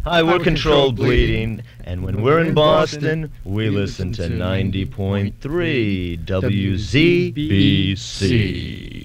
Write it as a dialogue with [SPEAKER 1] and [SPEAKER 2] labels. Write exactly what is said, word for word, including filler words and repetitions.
[SPEAKER 1] Hi, we're Controlled Bleeding, and when we're in Boston, we listen to ninety point three W Z B C.